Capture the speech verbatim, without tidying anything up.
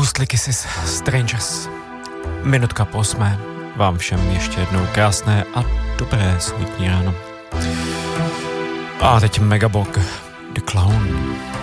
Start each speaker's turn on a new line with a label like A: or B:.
A: Ghostly Kisses, Strangers. Minutka po osmé. Vám všem ještě jednou krásné a dobré sobotní ráno. A teď Megabog, The Clown.